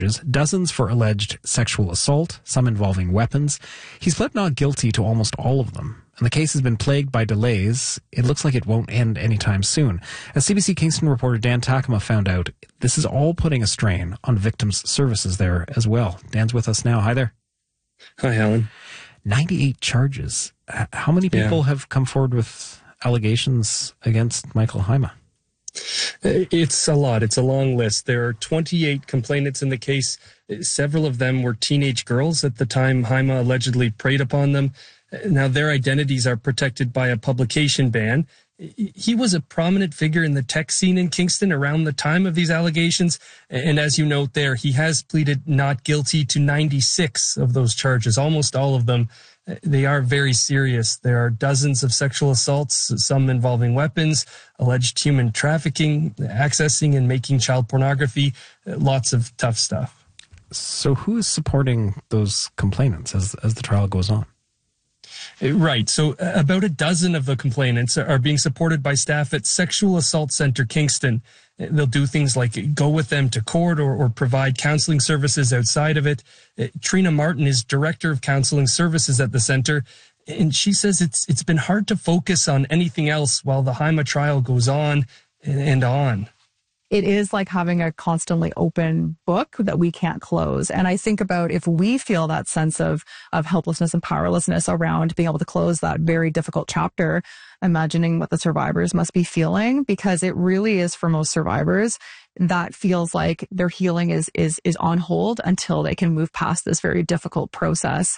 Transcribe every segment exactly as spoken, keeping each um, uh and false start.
dozens for alleged sexual assault, some involving weapons. He's pled not guilty to almost all of them, and the case has been plagued by delays. It looks like it won't end anytime soon. As C B C Kingston reporter Dan Takema found out, this is all putting a strain on victims' services there as well. Dan's with us now. Hi there. Hi, Alan. ninety-eight charges. How many people yeah. have come forward with allegations against Michael Hyma? It's a lot. It's a long list. There are twenty-eight complainants in the case. Several of them were teenage girls at the time Hyma allegedly preyed upon them. Now, their identities are protected by a publication ban. He was a prominent figure in the tech scene in Kingston around the time of these allegations. And as you note there, he has pleaded not guilty to ninety-six of those charges, almost all of them. They are very serious. There are dozens of sexual assaults, some involving weapons, alleged human trafficking, accessing and making child pornography, lots of tough stuff. So who is supporting those complainants as, as the trial goes on? Right. So about a dozen of the complainants are being supported by staff at Sexual Assault Center Kingston. They'll do things like go with them to court or, or provide counseling services outside of it. Trina Martin is director of counseling services at the center, and she says it's it's been hard to focus on anything else while the Hyma trial goes on and on. It is like having a constantly open book that we can't close. And I think about if we feel that sense of, of helplessness and powerlessness around being able to close that very difficult chapter, imagining what the survivors must be feeling, because it really is for most survivors that feels like their healing is, is, is on hold until they can move past this very difficult process.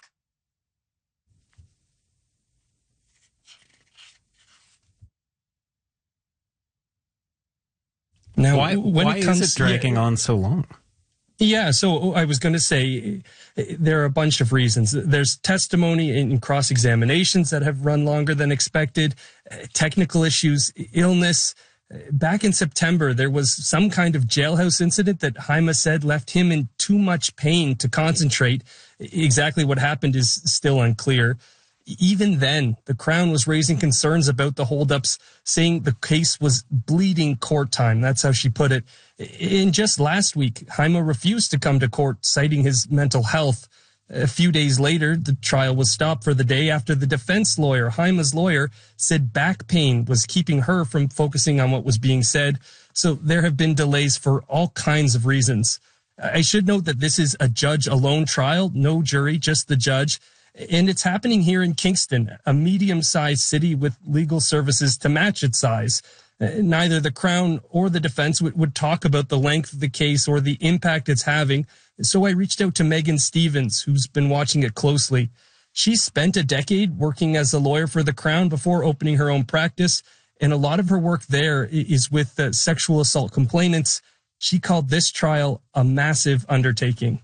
Now, why, when why it comes, is it dragging yeah, on so long? Yeah, so I was going to say there are a bunch of reasons. There's testimony and cross-examinations that have run longer than expected, technical issues, illness. Back in September, there was some kind of jailhouse incident that Hyma said left him in too much pain to concentrate. Exactly what happened is still unclear. Even then, the Crown was raising concerns about the holdups, saying the case was bleeding court time. That's how she put it. And just last week, Hyma refused to come to court, citing his mental health. A few days later, the trial was stopped for the day after the defense lawyer, Hyma's lawyer, said back pain was keeping her from focusing on what was being said. So there have been delays for all kinds of reasons. I should note that this is a judge-alone trial, no jury, just the judge. And it's happening here in Kingston, a medium-sized city with legal services to match its size. Neither the Crown or the defense would, would talk about the length of the case or the impact it's having. So I reached out to Megan Stevens, who's been watching it closely. She spent a decade working as a lawyer for the Crown before opening her own practice, and a lot of her work there is with uh, sexual assault complainants. She called this trial a massive undertaking.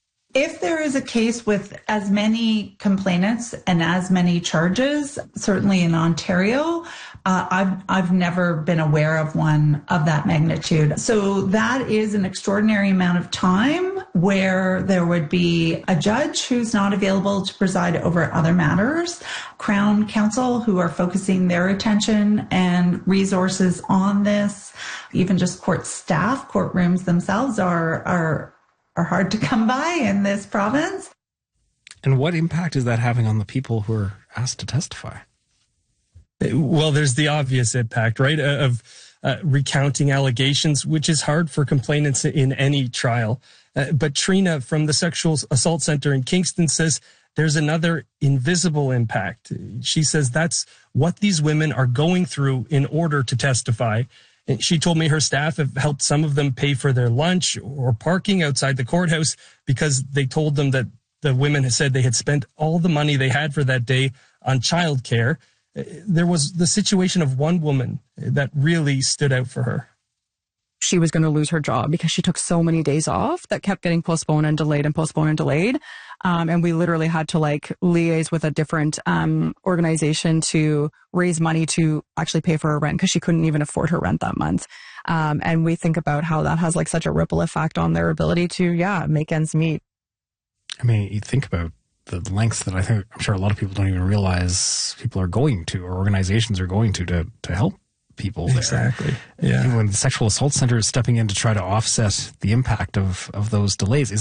If there is a case with as many complainants and as many charges, certainly in Ontario, uh, I've I've never been aware of one of that magnitude. So that is an extraordinary amount of time where there would be a judge who's not available to preside over other matters, Crown Counsel who are focusing their attention and resources on this, even just court staff, courtrooms themselves are are are hard to come by in this province. And what impact is that having on the people who are asked to testify? Well, there's the obvious impact, right, of uh, recounting allegations, which is hard for complainants in any trial. Uh, but Trina from the Sexual Assault Center in Kingston says there's another invisible impact. She says that's what these women are going through in order to testify. And she told me her staff have helped some of them pay for their lunch or parking outside the courthouse because they told them that the women had said they had spent all the money they had for that day on childcare. There was the situation of one woman that really stood out for her. She was going to lose her job because she took so many days off that kept getting postponed and delayed and postponed and delayed. Um, and we literally had to like liaise with a different um, organization to raise money to actually pay for her rent because she couldn't even afford her rent that month. Um, and we think about how that has like such a ripple effect on their ability to, yeah, make ends meet. I mean, you think about the lengths that I think, I'm sure a lot of people don't even realize people are going to or organizations are going to to, to help people there. Exactly. Yeah. When the Sexual Assault Center is stepping in to try to offset the impact of, of those delays. Is